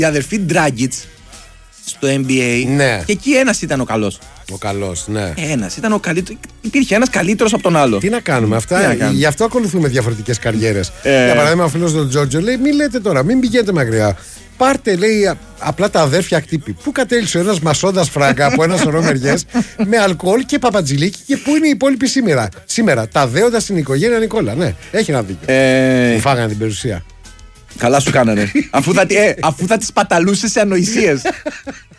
η αδερφή Ντράγκιτς στο NBA. Ναι. Και εκεί ένας ήταν ο καλός. Ο καλός, ναι. Ένας ήταν ο καλύτερος. Υπήρχε ένας καλύτερος από τον άλλο. Τι να κάνουμε αυτά, γι' αυτό ακολουθούμε διαφορετικές καριέρες. Για παράδειγμα, ο φίλος του Τζόρτζο λέει: μην λέτε τώρα, μην πηγαίνετε μακριά. Πάρτε, λέει, απλά τα αδέρφια χτύπη. Πού κατέληξε ο ένας μασώντας φράγκα από ένα σωρό μεριές με αλκοόλ και παπατζηλίκι και πού είναι οι υπόλοιποι σήμερα. Τα δέοντα στην οικογένεια Νικόλα. Ναι, έχει ένα δίκιο. Μου φάγανε την περιουσία. Καλά σου κάνανε. Αφού θα τις παταλούσε σε ανοησίες.